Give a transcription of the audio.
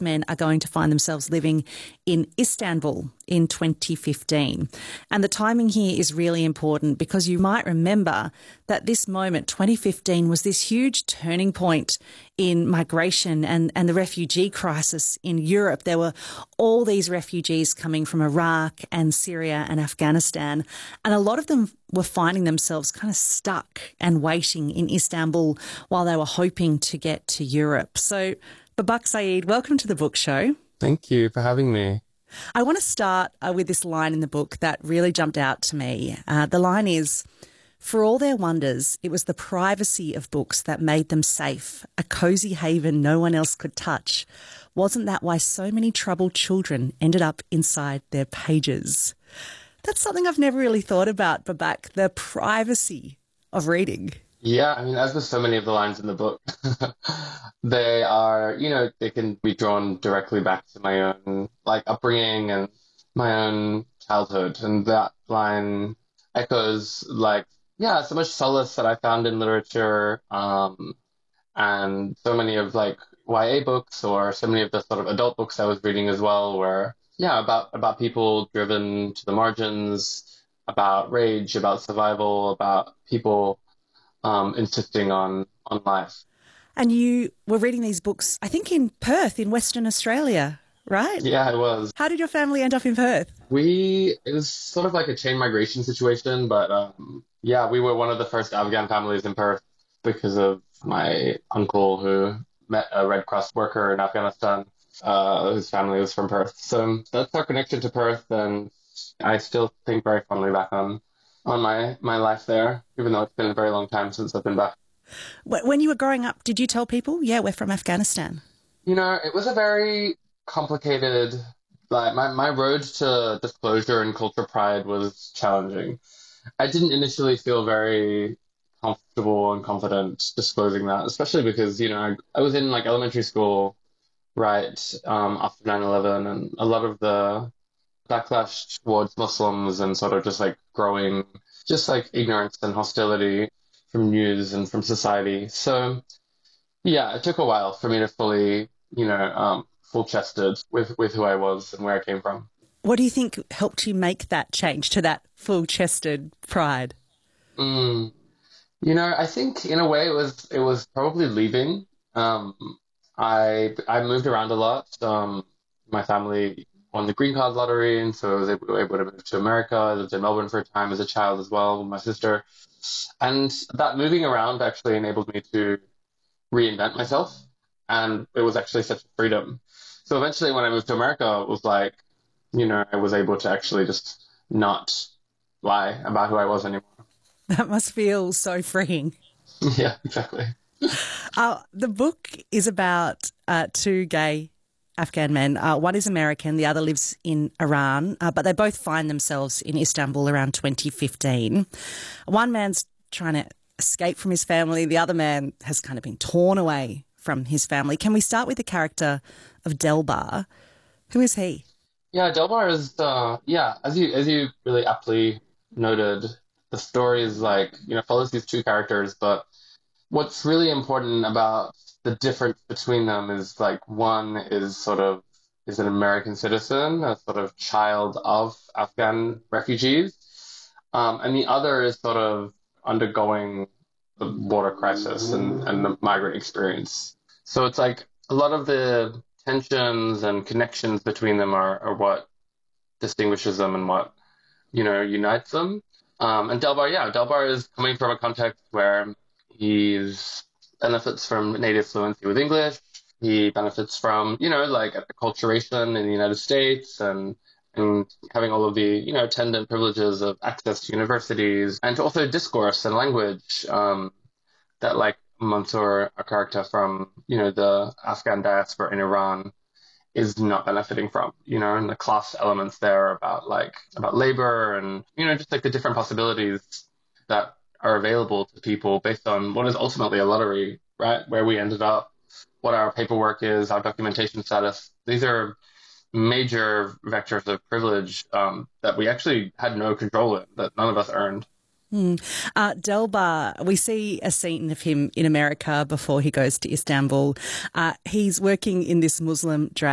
men are going to find themselves living in Istanbul in 2015. And the timing here is really important because you might remember that this moment, 2015, was this huge turning point in migration and the refugee crisis in Europe. There were all these refugees coming from Iraq and Syria and Afghanistan, and a lot of them were finding themselves kind of stuck and waiting in Istanbul while they were hoping to get to Europe. So, Babak Saeed, welcome to the Book Show. Thank you for having me. I want to start with this line in the book that really jumped out to me. The line is, "For all their wonders, it was the privacy of books that made them safe, a cosy haven no one else could touch. Wasn't that why so many troubled children ended up inside their pages?" That's something I've never really thought about, Babak, the privacy of reading. Yeah, I mean, as with so many of the lines in the book, they are, they can be drawn directly back to my own, upbringing and my own childhood. And that line echoes, so much solace that I found in literature, and so many of, YA books or so many of the sort of adult books I was reading as well were, about people driven to the margins, about rage, about survival, about people insisting on life. And you were reading these books, I think, in Perth, in Western Australia, right? Yeah, I was. How did your family end up in Perth? It was sort of like a chain migration situation, but we were one of the first Afghan families in Perth because of my uncle who met a Red Cross worker in Afghanistan, whose family was from Perth. So that's our connection to Perth, and I still think very fondly back on my life there, even though it's been a very long time since I've been back. When you were growing up, did you tell people, yeah, we're from Afghanistan? It was a very complicated, my road to disclosure and culture pride was challenging. I didn't initially feel very comfortable and confident disclosing that, especially because, I was in elementary school right after 9/11, and a lot of the backlash towards Muslims and sort of just growing ignorance and hostility from news and from society. So yeah, it took a while for me to fully, full-chested with who I was and where I came from. What do you think helped you make that change to that full-chested pride? I think in a way it was probably leaving. I moved around a lot. My family won the green card lottery, and so I was able to move to America. I lived in Melbourne for a time as a child as well with my sister. And that moving around actually enabled me to reinvent myself, and it was actually such a freedom. So eventually when I moved to America, it was I was able to actually just not lie about who I was anymore. That must feel so freeing. Yeah, exactly. The book is about two gay Afghan men. One is American, the other lives in Iran, but they both find themselves in Istanbul around 2015. One man's trying to escape from his family. The other man has kind of been torn away from his family. Can we start with the character of Delbar? Who is he? Yeah, Delbar is, as you really aptly noted, the story is follows these two characters, but what's really important about the difference between them is one is an American citizen, a sort of child of Afghan refugees, and the other is sort of undergoing the border crisis and the migrant experience. So it's a lot of the tensions and connections between them are what distinguishes them and what unites them. And Delbar is coming from a context where he's benefits from native fluency with English. He benefits from, acculturation in the United States and having all of the, attendant privileges of access to universities and to also discourse and language that Mansour, a character from, the Afghan diaspora in Iran, is not benefiting from, and the class elements there about labor and, just the different possibilities that are available to people based on what is ultimately a lottery, right? Where we ended up, what our paperwork is, our documentation status. These are major vectors of privilege that we actually had no control in, that none of us earned. Delbar, we see a scene of him in America before he goes to Istanbul. He's working in this Muslim drag